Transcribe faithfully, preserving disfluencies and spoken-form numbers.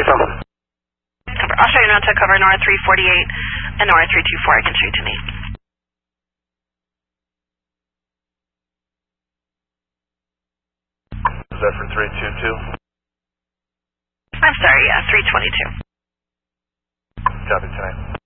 Cover. I'll show you now to cover N R three forty-eight and N R three twenty-four. I can show you to me. Is that for three two two? I'm sorry, yeah, three twenty-two. Copy tonight.